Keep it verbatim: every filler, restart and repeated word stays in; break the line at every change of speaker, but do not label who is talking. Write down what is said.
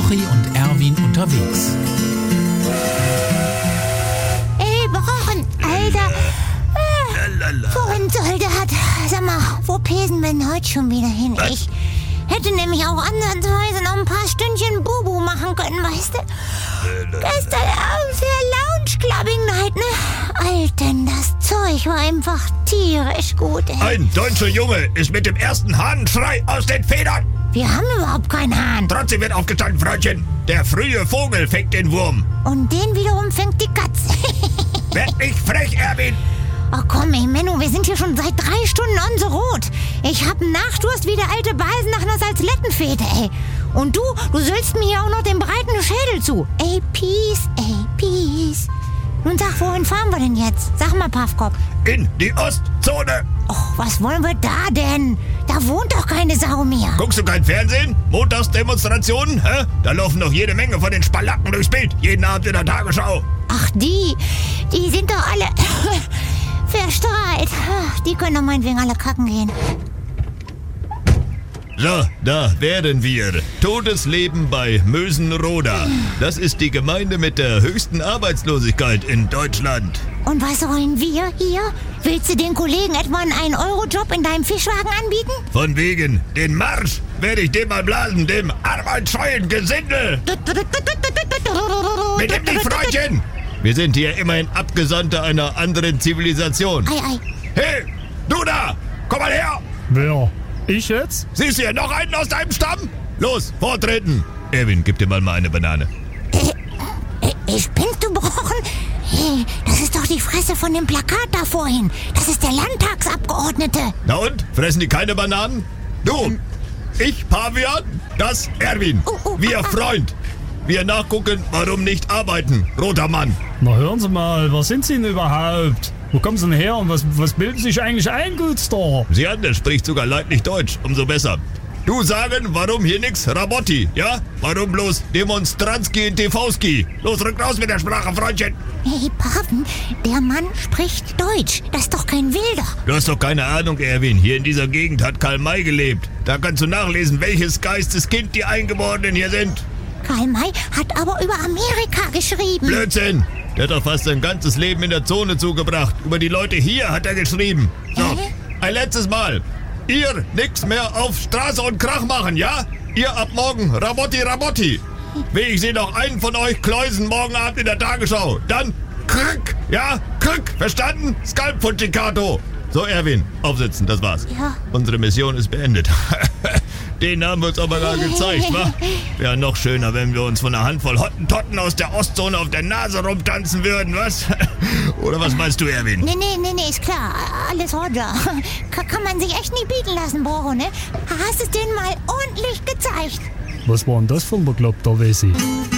Jochi und Erwin unterwegs.
Ey, Brochen, Alter. Äh, wohin soll der hat? Sag mal, wo pesen wir denn heute schon wieder hin?
Was?
Ich hätte nämlich auch ansatzweise noch ein paar Stündchen Bubu machen können, weißt du? Gestern Abend für Lounge-Clubbing Night, ne? Alten, das Zeug war einfach tierisch gut, ey.
Ein deutscher Junge ist mit dem ersten Hahnenschrei aus den Federn.
Wir haben überhaupt keinen Hahn.
Trotzdem wird aufgestanden, Freundchen. Der frühe Vogel fängt den Wurm.
Und den wiederum fängt die Katze.
Werd nicht frech, Erwin.
Oh komm, ey, Menno, wir sind hier schon seit drei Stunden on the road. Ich hab einen Nachdurst wie der alte Balsen nach einer Salzlettenfete, ey. Und du, du sülzt mir hier auch noch den breiten Schädel zu. Ey, Peace, ey, Peace. Nun sag, wohin fahren wir denn jetzt? Sag mal, Paffkopf.
In die Ostzone.
Och, was wollen wir da denn? Da wohnt doch keine Sau mehr.
Guckst du kein Fernsehen? Montagsdemonstrationen? Hä? Da laufen doch jede Menge von den Spalacken durchs Bild. Jeden Abend in der Tagesschau.
Ach, die, die sind doch alle verstrahlt. Die können doch meinetwegen alle kacken gehen.
So, da wären wir. Todesleben bei Mösenroda. Das ist die Gemeinde mit der höchsten Arbeitslosigkeit in Deutschland.
Und was sollen wir hier? Willst du den Kollegen etwa einen ein Euro Job in deinem Fischwagen anbieten?
Von wegen, den Marsch werde ich dem mal blasen, dem arbeitsscheuen Gesindel. Mit dem nicht, Freundchen. Wir sind hier immerhin Abgesandte einer anderen Zivilisation.
Ei, ei.
Hey, du da, komm mal her.
Wer? Ich jetzt?
Siehst du hier noch einen aus deinem Stamm? Los, vortreten. Erwin, gib dir mal mal eine Banane.
Äh, äh, spinnst du, Brochen? Hey, das ist doch die Fresse von dem Plakat da vorhin. Das ist der Landtagsabgeordnete.
Na und? Fressen die keine Bananen? Du, ich Pavian, das Erwin.
Oh, oh,
Wir
ah, ah.
Freund. Wir nachgucken, warum nicht arbeiten, roter Mann.
Na hören Sie mal, was sind Sie denn überhaupt? Wo kommen Sie denn her und was, was bilden Sie sich eigentlich ein, Gutstar?
Sie an, der spricht sogar leidlich Deutsch, umso besser. Du sagen, warum hier nix Rabotti, ja? Warum bloß Demonstranski und Tevauski? Los, rück raus mit der Sprache, Freundchen.
Hey, Paven, der Mann spricht Deutsch. Das ist doch kein Wilder.
Du hast doch keine Ahnung, Erwin. Hier in dieser Gegend hat Karl May gelebt. Da kannst du nachlesen, welches Geisteskind die Eingeborenen hier sind.
Karl May hat aber über Amerika geschrieben.
Blödsinn. Der hat doch fast sein ganzes Leben in der Zone zugebracht. Über die Leute hier hat er geschrieben. So,
Hä?
ein letztes Mal. Ihr nix mehr auf Straße und Krach machen, ja? Ihr ab morgen Rabotti Rabotti. Will ich sehe noch einen von euch kläusen morgen Abend in der Tagesschau. Dann krück, ja? Krück, verstanden? Skalpfunchikato. So, Erwin, aufsitzen, das war's.
Ja.
Unsere Mission ist beendet. Den haben wir uns aber gar gezeigt, wa? Wäre noch schöner, wenn wir uns von einer Handvoll Hottentotten aus der Ostzone auf der Nase rumtanzen würden, was? Oder was meinst du, Erwin?
Nee, nee, nee, nee, ist klar. Alles Roger. Ka- kann man sich echt nicht bieten lassen, Boro, ne? Hast es denen mal ordentlich gezeigt.
Was war denn das für ein bekloppter Wessi?